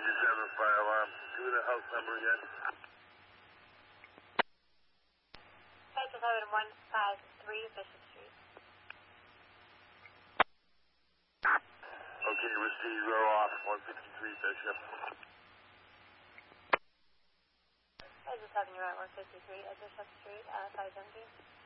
97 fire alarm. Do the house number again. 57153 Bishop Street. Okay, receive, row off, 153 Bishop. 507, you're at 153 at Bishop Street, 517.